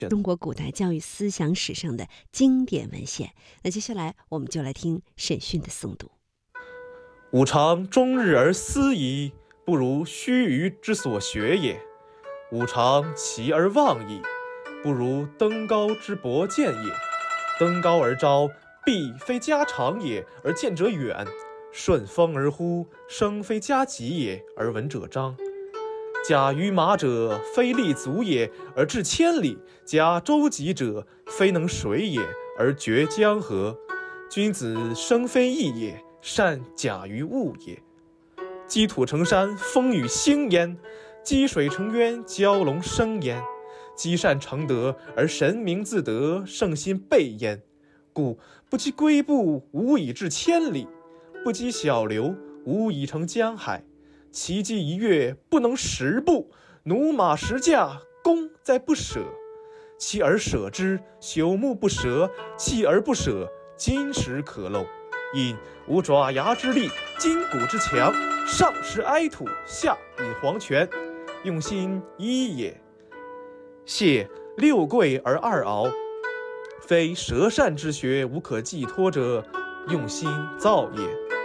中国古代教育思想史上的经典文献。那接下来我们就来听沈训的诵读。 吾常终日而思矣，不如须臾之所学也；吾常齐而望矣，不如登高之博见也。登高而招，必非家长也，而见者远；顺风而呼，声非家己也，而闻者彰。驾于马者，非立足也，而致千里；驾舟楫者，非能水也，而绝江河。君子生非异也，善假于物也。积土成山，风雨兴焉；积水成渊，蛟龙生焉。积善成德，而神明自得，圣心备焉。故不积跬步，无以至千里；不积小流，无以成江海。其积一跃，不能十步；驽马十驾，功在不舍。锲而舍之，朽木不折；锲而不舍，金石可镂。因无爪牙之力，筋骨之强，上食埃土，下饮黄泉，用心一也。谢六跪而二螯，非舌善之学无可寄托者，用心造也。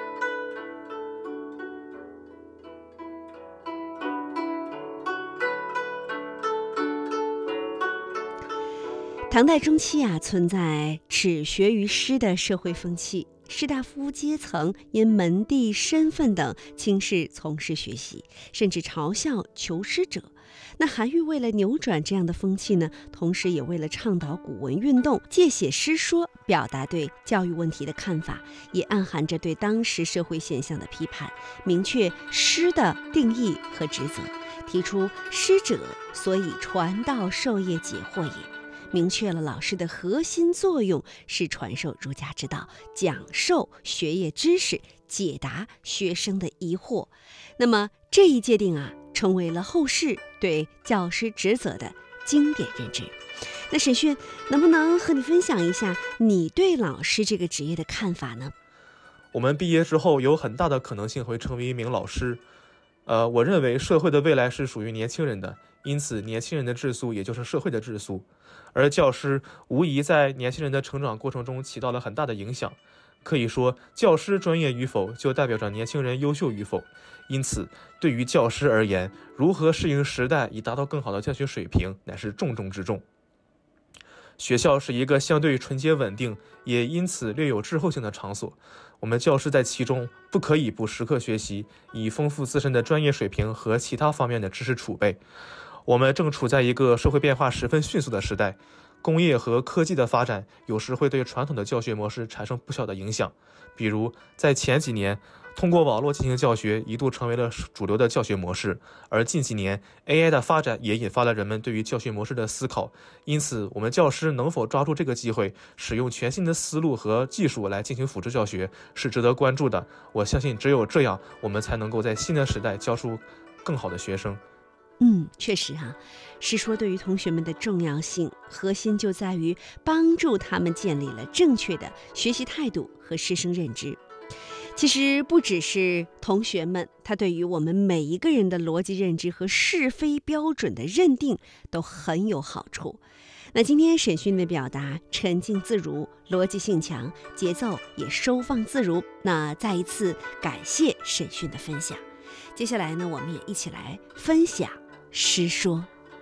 唐代中期存在耻学于师的社会风气，士大夫阶层因门第身份等轻视从事学习，甚至嘲笑求师者。那韩愈为了扭转这样的风气呢，同时也为了倡导古文运动，借写诗说，表达对教育问题的看法，也暗含着对当时社会现象的批判，明确师的定义和职责，提出师者，所以传道授业解惑也。明确了老师的核心作用是传授儒家之道，讲授学业知识，解答学生的疑惑。那么这一界定成为了后世对教师职责的经典认知。那沈训能不能和你分享一下你对老师这个职业的看法呢？ 我们毕业之后有很大的可能性会成为一名老师。我认为社会的未来是属于年轻人的，因此年轻人的质素也就是社会的质素。而教师无疑在年轻人的成长过程中起到了很大的影响。可以说，教师专业与否就代表着年轻人优秀与否。因此，对于教师而言，如何适应时代以达到更好的教学水平，乃是重中之重。学校是一个相对纯洁稳定，也因此略有滞后性的场所。我们教师在其中不可以不时刻学习，以丰富自身的专业水平和其他方面的知识储备。我们正处在一个社会变化十分迅速的时代，工业和科技的发展有时会对传统的教学模式产生不小的影响。比如在前几年，通过网络进行教学一度成为了主流的教学模式，而近几年 AI 的发展也引发了人们对于教学模式的思考。因此，我们教师能否抓住这个机会，使用全新的思路和技术来进行辅助教学，是值得关注的。我相信只有这样，我们才能够在新的时代教出更好的学生。 确实师说对于同学们的重要性，核心就在于帮助他们建立了正确的学习态度和师生认知。其实不只是同学们，他对于我们每一个人的逻辑认知和是非标准的认定都很有好处。那今天沈训的表达沉静自如，逻辑性强，节奏也收放自如。那再一次感谢沈训的分享。接下来呢，我们也一起来分享诗说。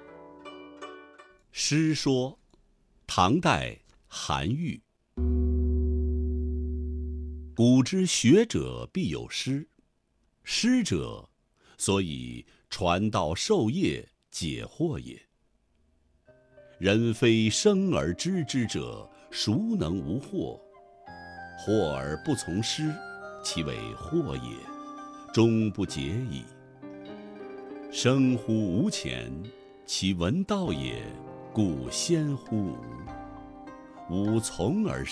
诗说，唐代韩愈。古之学者必有师，师者，所以传道授业解惑也。人非生而知之者，孰能无惑？惑而不从师，其为惑也，终不解矣。生乎吾前，其闻道也，故先乎吾。吾从而